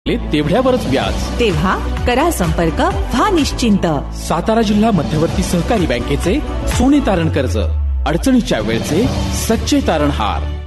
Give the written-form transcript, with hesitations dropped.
तेवढ्यावरच व्याज. तेव्हा करा संपर्क, व्हा निश्चिंत. सातारा जिल्हा मध्यवर्ती सहकारी बँकेचे सोने तारण कर्ज, अडचणीच्या वेळचे सच्चे तारणहार.